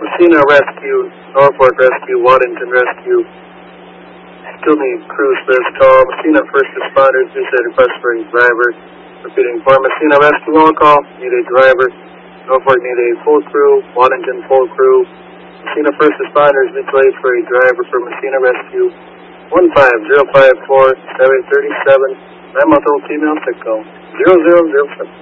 Messina Rescue, Norfolk Rescue, Waddington Rescue. Still need crews for this call. Messina First Responders, you said request for a driver. Repeating for Messina Rescue all call, need a driver. Norfolk need a full crew, Waddington full crew. Messina First Responders, mutual aid for a driver for Messina Rescue. 15054-737, 9-month-old female, sick call. 0007.